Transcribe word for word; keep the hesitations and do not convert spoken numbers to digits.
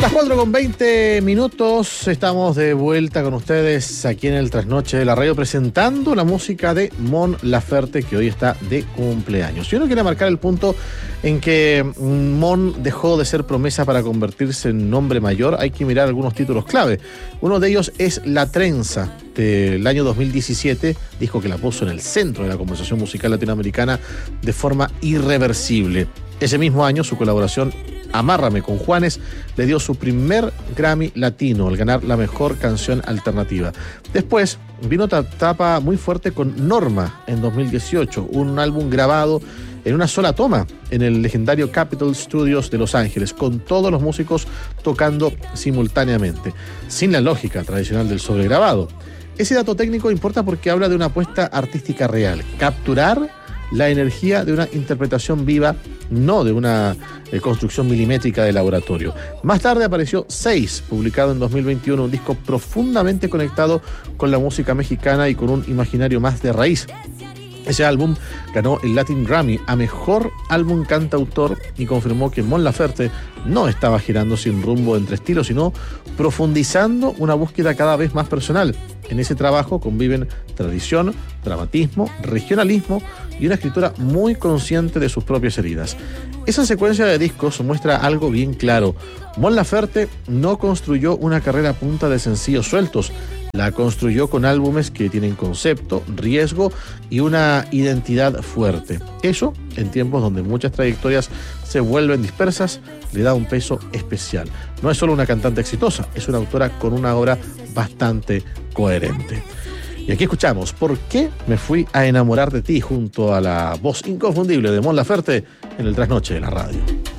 Las cuatro con veinte minutos, estamos de vuelta con ustedes aquí en el Trasnoche de la Radio presentando la música de Mon Laferte, que hoy está de cumpleaños. Y uno quiere marcar el punto en que Mon dejó de ser promesa para convertirse en nombre mayor. Hay que mirar algunos títulos clave. Uno de ellos es La Trenza, del año dos mil diecisiete, disco que la puso en el centro de la conversación musical latinoamericana de forma irreversible. Ese mismo año, su colaboración Amárrame con Juanes le dio su primer Grammy Latino al ganar la mejor canción alternativa. Después vino otra etapa muy fuerte con Norma en dos mil dieciocho, un álbum grabado en una sola toma en el legendario Capitol Studios de Los Ángeles, con todos los músicos tocando simultáneamente, sin la lógica tradicional del sobregrabado. Ese dato técnico importa porque habla de una apuesta artística real, capturar la energía de una interpretación viva, no de una eh, construcción milimétrica de laboratorio. Más tarde apareció Seis, publicado en dos mil veintiuno, un disco profundamente conectado con la música mexicana y con un imaginario más de raíz. Ese álbum ganó el Latin Grammy a Mejor Álbum Cantautor y confirmó que Mon Laferte no estaba girando sin rumbo entre estilos, sino profundizando una búsqueda cada vez más personal. En ese trabajo conviven tradición, dramatismo, regionalismo y una escritora muy consciente de sus propias heridas. Esa secuencia de discos muestra algo bien claro. Mon Laferte no construyó una carrera a punta de sencillos sueltos. La construyó con álbumes que tienen concepto, riesgo y una identidad fuerte. Eso, en tiempos donde muchas trayectorias se vuelven dispersas, le da un peso especial. No es solo una cantante exitosa, es una autora con una obra bastante coherente. Y aquí escuchamos ¿Por qué me fui a enamorar de ti?, junto a la voz inconfundible de Mon Laferte en el Trasnoche de la Radio.